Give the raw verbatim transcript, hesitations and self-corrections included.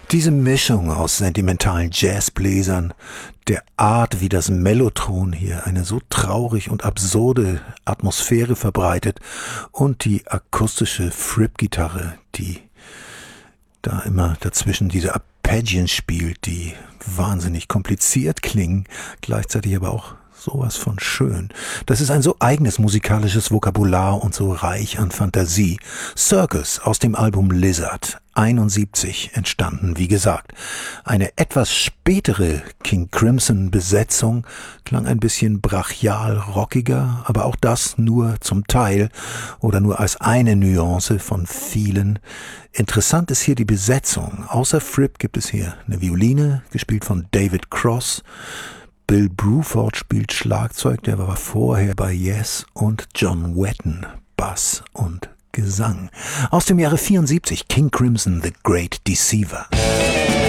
Diese Mischung aus sentimentalen Jazzbläsern, der Art, wie das Mellotron hier eine so traurig und absurde Atmosphäre verbreitet und die akustische Fripp-Gitarre, die da immer dazwischen diese Arpeggios spielt, die wahnsinnig kompliziert klingen, gleichzeitig aber auch sowas von schön. Das ist ein so eigenes musikalisches Vokabular und so reich an Fantasie. Circus aus dem Album Lizard, einundsiebzig entstanden, wie gesagt. Eine etwas spätere King Crimson Besetzung klang ein bisschen brachial rockiger, aber auch das nur zum Teil oder nur als eine Nuance von vielen. Interessant ist hier die Besetzung. Außer Fripp gibt es hier eine Violine, gespielt von David Cross. Bill Bruford spielt Schlagzeug, der war vorher bei Yes, und John Wetton Bass und Gesang. Aus dem Jahre vierundsiebzig, King Crimson, The Great Deceiver.